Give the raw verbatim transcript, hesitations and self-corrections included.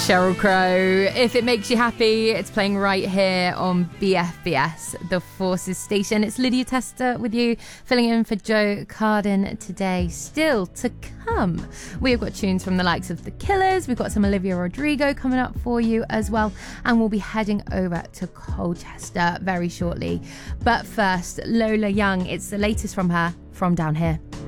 Sheryl Crow. If it makes you happy, it's playing right here on B F B S, the Forces station. It's Lydia Tester with you, filling in for Joe Carden today. Still to come, we've got tunes from the likes of The Killers. We've got some Olivia Rodrigo coming up for you as well, and we'll be heading over to Colchester very shortly. But first, Lola Young. It's the latest from her, From Down Here.